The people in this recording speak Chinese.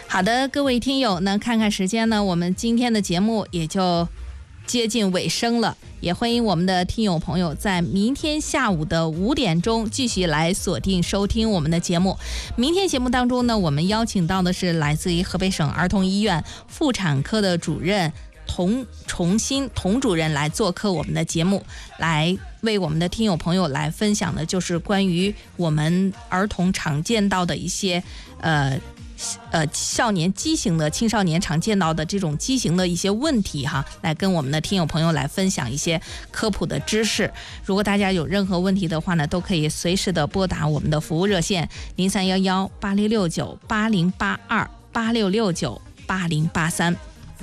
好的，各位听友呢，看看时间呢，我们今天的节目也就接近尾声了，也欢迎我们的听友朋友在明天下午的5点钟继续来锁定收听我们的节目。明天节目当中呢，我们邀请到的是来自于河北省儿童医院妇产科的主任童主任来做客我们的节目，来为我们的听友朋友来分享的就是关于我们儿童常见到的一些少年畸形的青少年常见到的这种畸形的一些问题哈，来跟我们的听友朋友来分享一些科普的知识。如果大家有任何问题的话呢，都可以随时的拨打我们的服务热线03118669808286698083。